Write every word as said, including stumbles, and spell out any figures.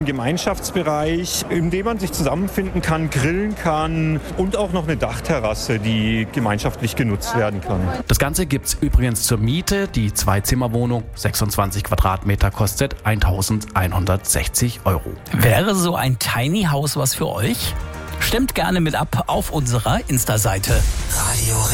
Gemeinschaftsbereich, in dem man sich zusammenfinden kann, grillen kann und auch noch eine Dachterrasse, die gemeinschaftlich genutzt werden kann. Das Ganze gibt's übrigens zur Miete. Die Zwei-Zimmer-Wohnung, sechsundzwanzig Quadratmeter, kostet eintausendeinhundertsechzig Euro. Wäre so ein Tiny House was für euch? Stimmt gerne mit ab auf unserer Insta-Seite. Radio